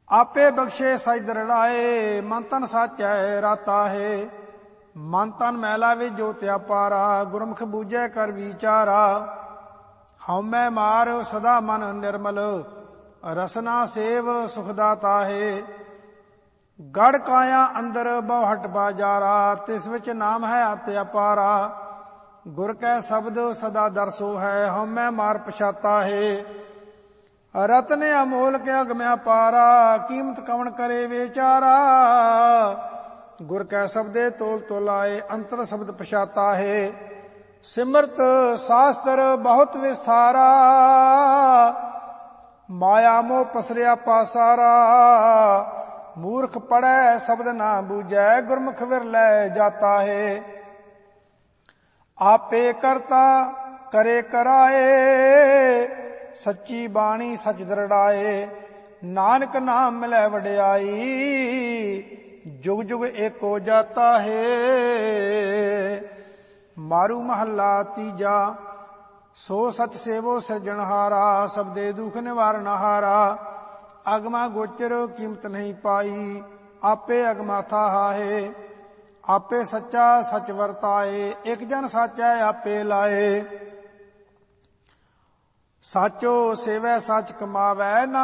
ਆਪੇ ਬਖਸ਼ੇ ਸਚ ਦਰੜਾਏ, ਮਨ ਤਨ ਸਾਚੈ ਰਾਤਾ ਹੈ। ਮਨ ਤਨ ਮੈਲਾ ਵਿੱਚ ਜੋਤਿਆ ਪਾਰਾ, ਗੁਰਮੁਖ ਬੂਝੈ ਕਰ ਵਿਚਾਰਾ। ਹਉਮੈ ਮਾਰ ਸਦਾ ਮਨ ਨਿਰਮਲ, ਰਸਨਾ ਸੇਵ ਸੁਖ ਦਾਤਾ ਹੈ। ਗੜ ਕਾਇਆ ਅੰਦਰ ਬਹੁ ਹਟ ਬਾਜਾਰਾ, ਤਿਸ ਵਿੱਚ ਨਾਮ ਹੈ ਅਤਿ ਅਪਾਰਾ। ਗੁਰ ਕੈ ਸ਼ਬਦ ਸਦਾ ਦਰਸੋ ਹੈ, ਹਉਮੈ ਮਾਰ ਪਛਾਤਾ ਹੈ। ਰਤਨ ਅਮੋਲਕ ਅਗਮ ਅਪਾਰਾ, ਕੀਮਤ ਕਵਣ ਕਰੇ ਵਿਚਾਰਾ। ਗੁਰ ਕੈ ਸ਼ਬਦੇ ਤੋਲ ਤੋਲਾਏ, ਅੰਤਰ ਸ਼ਬਦ ਪਛਾਤਾ ਹੈ। ਸਿਮਰਤ ਸ਼ਾਸਤਰ ਬਹੁਤ ਵਿਸਥਾਰਾ, ਮਾਇਆ ਮੋਹ ਪਸਰਿਆ ਪਾਸਾਰਾ। ਮੂਰਖ ਪੜੈ ਸ਼ਬਦ ਨਾ ਬੂਝੈ, ਗੁਰਮੁਖ ਵਿਰਲੇ ਜਾਤਾ ਹੈ। ਆਪੇ ਕਰਤਾ ਕਰੇ ਕਰਾਏ, ਸੱਚੀ ਬਾਣੀ ਸਚ ਦਰੜਾਏ। ਨਾਨਕ ਨਾਮ ਮਿਲੈ ਵਡਿਆਈ, ਜੁਗ ਜੁਗ ਏਕੋ ਜਾਤਾ ਹੈ। ਮਾਰੂ ਮਹੱਲਾ ਤੀਜਾ। ਸੋ ਸਚ ਸੇਵੋ ਸਿਰਜਣਹਾਰਾ, ਸਬਦੇ ਦੁਖ ਨਿਵਾਰਨ ਹਾਰਾ। ਅਗਮਾ ਗੋਚਰ ਕੀਮਤ ਨਹੀਂ ਪਾਈ, ਆਪੇ ਅਗਮਾਥਾ ਹੈ। ਆਪੇ ਸੱਚਾ ਸਚ ਵਰਤਾਏ, ਇਕ ਜਨ ਸਾਚੈ ਆਪੇ ਲਾਏ। ਸਾਚੋ ਸੇਵੈ ਸਚ ਕਮਾਵੈ, ਨਾ